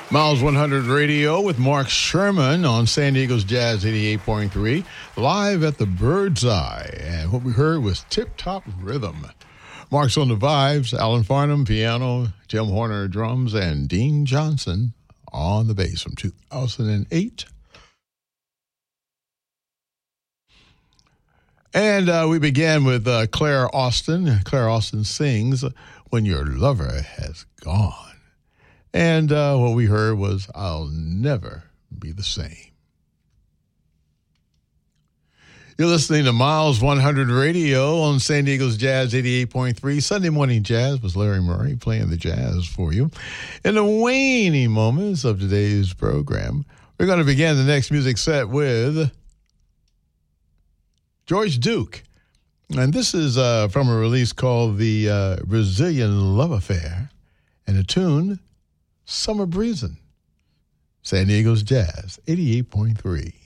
Miles 100 Radio with Mark Sherman on San Diego's Jazz 88.3, live at the Bird's Eye. And what we heard was Tip Top Rhythm. Mark's on the vibes, Alan Farnham, piano, Jim Horner, drums, and Dean Johnson on the bass from 2008. And we began with Claire Austin. Claire Austin sings When Your Lover Has Gone. And what we heard was I'll Never Be the Same. You're listening to Miles 100 Radio on San Diego's Jazz 88.3. Sunday Morning Jazz was Larry Murray playing the jazz for you. In the waning moments of today's program, we're going to begin the next music set with George Duke. And this is from a release called The Brazilian Love Affair, and a tune, Summer Breezin'. San Diego's Jazz 88.3.